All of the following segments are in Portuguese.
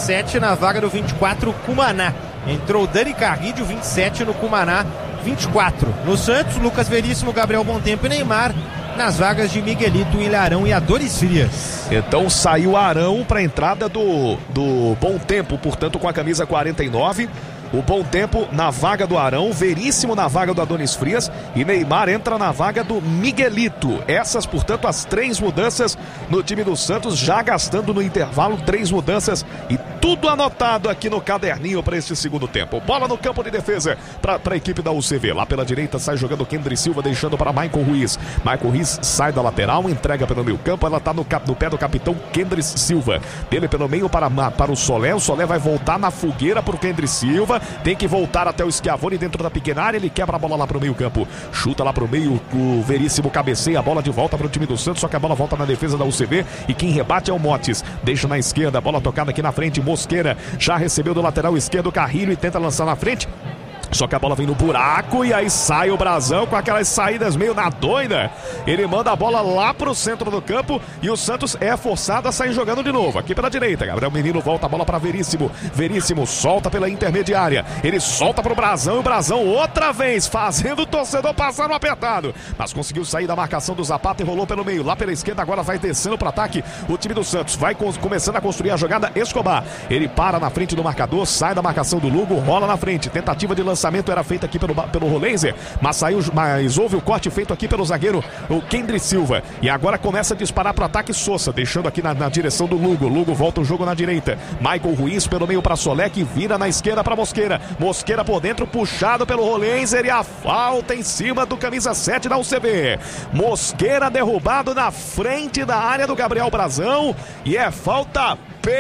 27 na vaga do 24, Cumaná. Entrou Dani Carrilho, 27 no Cumaná, 24. No Santos, Lucas Veríssimo, Gabriel Bontempo e Neymar nas vagas de Miguelito, Ilharão e Adonis Frias. Então saiu Arão para a entrada do Bom Tempo, portanto com a camisa 49. O Bom Tempo na vaga do Arão, Veríssimo na vaga do Adonis Frias e Neymar entra na vaga do Miguelito. Essas, portanto, as 3 mudanças no time do Santos, já gastando no intervalo 3 mudanças e tudo anotado aqui no caderninho para este segundo tempo. Bola no campo de defesa para a equipe da UCV. Lá pela direita sai jogando Kendry Silva, deixando para Maicon Ruiz. Maicon Ruiz sai da lateral, entrega pelo meio campo, ela está no pé do capitão Kendry Silva. Dele pelo meio para o Solé vai voltar na fogueira para o Kendry Silva. Tem que voltar até o Schiavone dentro da pequena área. Ele quebra a bola lá pro meio campo. Chuta lá pro meio. O Veríssimo cabeceia a bola de volta pro time do Santos. Só que a bola volta na defesa da UCV. E quem rebate é o Motes. Deixa na esquerda. Bola tocada aqui na frente. Mosqueira já recebeu do lateral esquerdo Carrilho e tenta lançar na frente. Só que a bola vem no buraco e aí sai o Brazão com aquelas saídas meio na doida. Ele manda a bola lá pro centro do campo e o Santos é forçado a sair jogando de novo. Aqui pela direita, Gabriel Menino volta a bola para Veríssimo. Veríssimo solta pela intermediária. Ele solta pro Brazão e o Brazão outra vez fazendo o torcedor passar no apertado. Mas conseguiu sair da marcação do Zapata e rolou pelo meio. Lá pela esquerda agora vai descendo pro ataque o time do Santos. Vai começando a construir a jogada Escobar. Ele para na frente do marcador, sai da marcação do Lugo, rola na frente. Tentativa de lançamento era feito aqui pelo Rolenzer, mas houve o corte feito aqui pelo zagueiro, o Kendry Silva. E agora começa a disparar para o ataque Sosa, deixando aqui na direção do Lugo. Lugo volta o jogo na direita. Maicon Ruiz pelo meio para Solé, que vira na esquerda para Mosqueira. Mosqueira por dentro, puxado pelo Rolenzer e a falta em cima do camisa 7 da UCB. Mosqueira derrubado na frente da área do Gabriel Brazão e é falta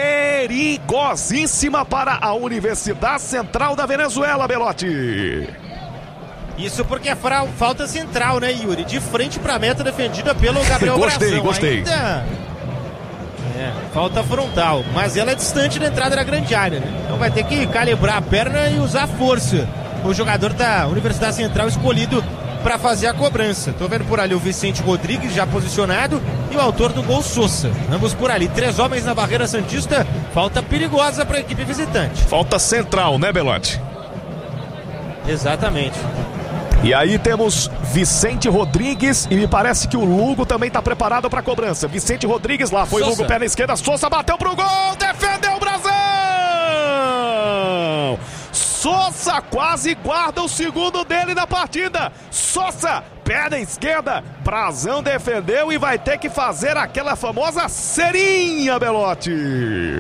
perigosíssima para a Universidade Central da Venezuela, Belotti. Isso porque é falta central, né, Yuri? De frente para a meta defendida pelo Gabriel Brazão. Gostei. Falta frontal, mas ela é distante da entrada da grande área, né? Então vai ter que calibrar a perna e usar força. O jogador da Universidade Central escolhido para fazer a cobrança. Tô vendo por ali o Vicente Rodrigues já posicionado e o autor do gol Sosa. Ambos por ali. 3 homens na barreira santista. Falta perigosa para a equipe visitante. Falta central, né, Belotti? Exatamente. E aí temos Vicente Rodrigues e me parece que o Lugo também está preparado para a cobrança. Vicente Rodrigues, lá foi o Lugo, pé na esquerda. Sosa bateu pro gol, defendeu o Brazão! Sosa quase guarda o segundo dele na partida. Sosa, pé na esquerda, Brazão defendeu e vai ter que fazer aquela famosa cerinha, Belotti.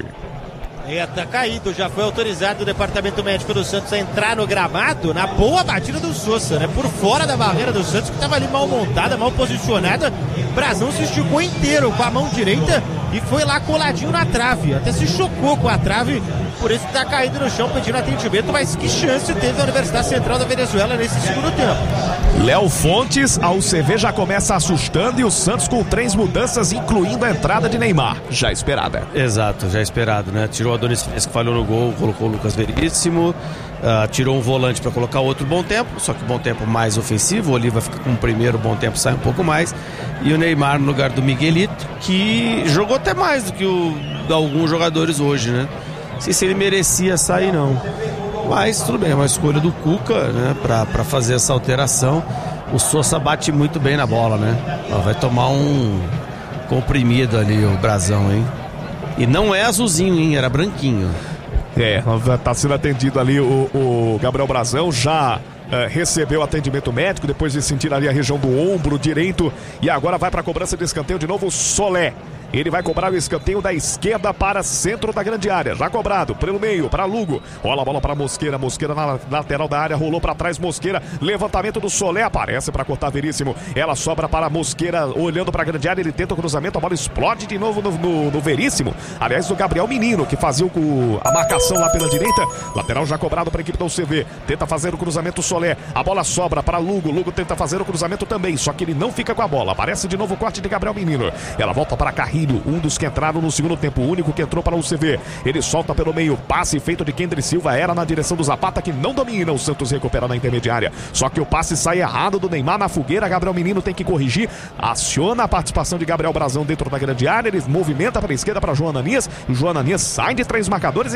Tá caído, já foi autorizado o departamento médico do Santos a entrar no gramado na boa batida do Sosa, né? Por fora da barreira do Santos, que estava ali mal montada, mal posicionada. Brazão se esticou inteiro com a mão direita e foi lá coladinho na trave. Até se chocou com a trave, por isso está caído no chão pedindo atendimento. Mas que chance teve a Universidade Central da Venezuela nesse segundo tempo? Léo Fontes, a UCV já começa assustando e o Santos com 3 mudanças, incluindo a entrada de Neymar, já esperada. Exato, já esperado, né? Tirou o Adonis Frias, que falhou no gol, colocou o Lucas Veríssimo, tirou um volante para colocar outro Bom Tempo, só que o Bom Tempo mais ofensivo. O Oliva fica com o primeiro, o Bom Tempo sai um pouco mais, e o Neymar no lugar do Miguelito, que jogou até mais do que alguns jogadores hoje, né? Não sei se ele merecia sair, não. Mas tudo bem, é uma escolha do Cuca, né, pra fazer essa alteração. O Sosa bate muito bem na bola, né? Vai tomar um comprimido ali o Brazão, hein? E não é azulzinho, hein? Era branquinho. Tá sendo atendido ali o Gabriel Brazão, já recebeu atendimento médico depois de sentir ali a região do ombro direito e agora vai para a cobrança de escanteio de novo o Solé. Ele vai cobrar o escanteio da esquerda para centro da grande área. Já cobrado pelo meio para Lugo. Rola a bola para Mosqueira. Mosqueira na lateral da área. Rolou para trás Mosqueira. Levantamento do Solé. Aparece para cortar Veríssimo. Ela sobra para Mosqueira olhando para a grande área. Ele tenta o cruzamento. A bola explode de novo no Veríssimo. Aliás, do Gabriel Menino, que fazia a marcação lá pela direita. Lateral já cobrado para a equipe da UCV. Tenta fazer o cruzamento Solé. A bola sobra para Lugo. Lugo tenta fazer o cruzamento também. Só que ele não fica com a bola. Aparece de novo o corte de Gabriel Menino. Ela volta para Carrilho. Um dos que entraram no segundo tempo, o único que entrou para o UCV. Ele solta pelo meio, passe feito de Kendry Silva, era na direção do Zapata, que não domina. O Santos recupera na intermediária, só que o passe sai errado do Neymar na fogueira. Gabriel Menino tem que corrigir, aciona a participação de Gabriel Brazão dentro da grande área. Ele movimenta para a esquerda para João Ananias, e o João Ananias sai de 3 marcadores